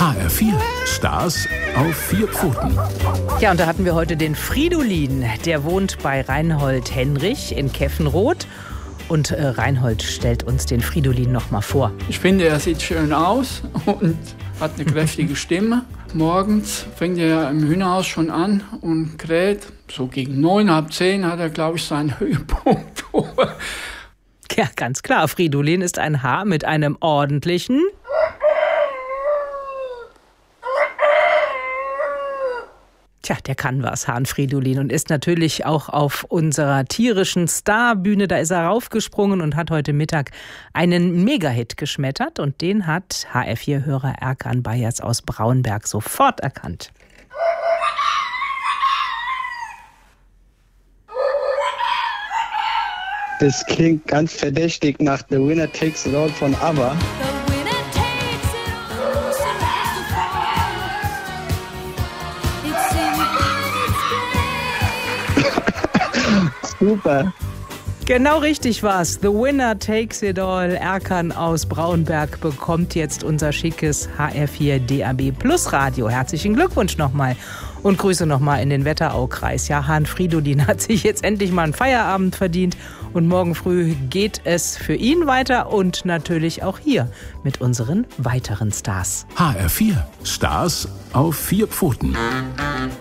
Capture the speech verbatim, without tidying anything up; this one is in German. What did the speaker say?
H R vier, Stars auf vier Pfoten. Ja, und da hatten wir heute den Fridolin. Der wohnt bei Reinhold Henrich in Keffenroth. Und äh, Reinhold stellt uns den Fridolin noch mal vor. Ich finde, er sieht schön aus und hat eine kräftige Stimme. Morgens fängt er im Hühnerhaus schon an und kräht. So gegen neun, halb zehn hat er, glaube ich, seinen Höhepunkt. Ja, ganz klar. Fridolin ist ein Haar mit einem ordentlichen... Tja, der kann was, Hahn Fridolin, und ist natürlich auch auf unserer tierischen Starbühne. Da ist er raufgesprungen und hat heute Mittag einen Megahit geschmettert. Und den hat H R vier-Hörer Erkan Bayers aus Braunberg sofort erkannt. Das klingt ganz verdächtig nach The Winner Takes It All von ABBA. Super. Genau richtig war's. The Winner Takes It All. Erkan aus Braunberg bekommt jetzt unser schickes H R vier D A B Plus Radio. Herzlichen Glückwunsch nochmal und Grüße nochmal in den Wetteraukreis. Ja, Hahn Fridolin hat sich jetzt endlich mal einen Feierabend verdient und morgen früh geht es für ihn weiter und natürlich auch hier mit unseren weiteren Stars. H R vier, Stars auf vier Pfoten.